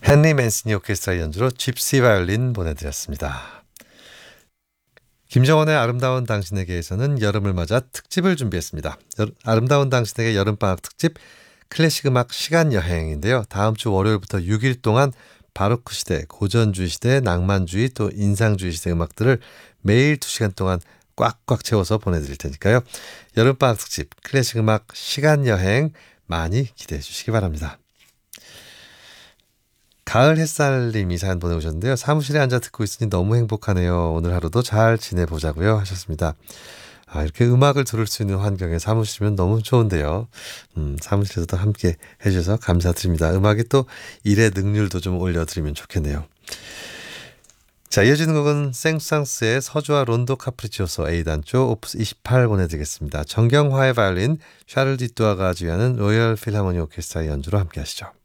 헨리 맨시니 오케스트라 연주로 집시 바이올린 보내드렸습니다. 김정원의 아름다운 당신에게에서는 여름을 맞아 특집을 준비했습니다. 아름다운 당신에게 여름방학 특집 클래식 음악 시간여행인데요. 다음 주 월요일부터 6일 동안 바로크 시대, 고전주의 시대, 낭만주의 또 인상주의 시대 음악들을 매일 2시간 동안 꽉꽉 채워서 보내드릴 테니까요. 여름방학 특집 클래식 음악 시간여행 많이 기대해 주시기 바랍니다. 가을 햇살님이 사연 보내오셨는데요. 사무실에 앉아 듣고 있으니 너무 행복하네요. 오늘 하루도 잘 지내보자고요 하셨습니다. 이렇게 음악을 들을 수 있는 환경에 사무실이면 너무 좋은데요. 사무실에서도 함께 해주셔서 감사드립니다. 음악이 또 일의 능률도 좀 올려드리면 좋겠네요. 자, 이어지는 곡은 생수상스의 서주와 론도 카프리치오소 A단조 오프스 28 보내드리겠습니다. 정경화의 바이올린, 샤를 디뚜아가 지휘하는 로열 필하모니 오케스트라의 연주로 함께 하시죠.